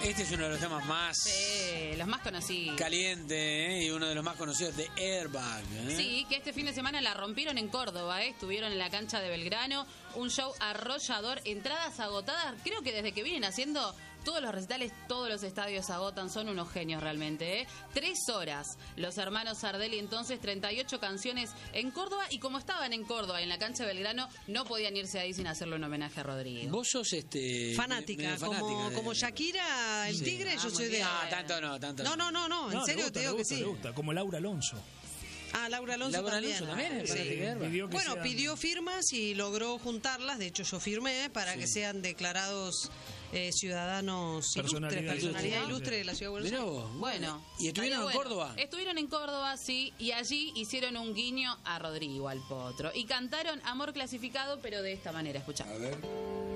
Este es uno de los temas más los más conocidos. caliente, y uno de los más conocidos de Airbag. Sí, que este fin de semana la rompieron en Córdoba, estuvieron en la cancha de Belgrano, un show arrollador, entradas agotadas, creo que desde que vienen haciendo todos los recitales, todos los estadios agotan, son unos genios realmente, 3 horas, los hermanos Sardelli entonces, 38 canciones en Córdoba, y como estaban en Córdoba, en la cancha de Belgrano, no podían irse ahí sin hacerle un homenaje a Rodrigo. Vos sos fanática, como Shakira, el Tigre, yo soy de... tanto no. No, en serio te digo que sí. Le gusta, como Laura Alonso. Laura Alonso también. Sí. Pidió firmas y logró juntarlas. De hecho, yo firmé para que sean declarados ciudadanos personalidad ilustre de la ciudad de Buenos Aires. Bueno. ¿Y estuvieron en Córdoba? Estuvieron en Córdoba, sí, y allí hicieron un guiño a Rodrigo, al potro. Y cantaron Amor Clasificado, pero de esta manera, escuchá. A ver.